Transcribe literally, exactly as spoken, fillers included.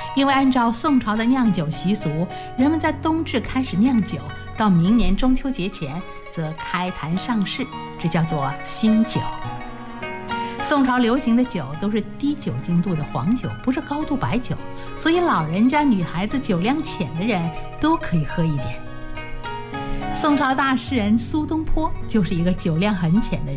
因为按照宋朝的酿酒习俗，人们在冬至开始酿酒，到明年中秋节前则开坛上市，这叫做新酒。宋朝流行的酒都是低酒精度的黄酒，不是高度白酒，所以老人家、女孩子、酒量浅的人都可以喝一点。宋朝大诗人苏东坡就是一个酒量很浅的人。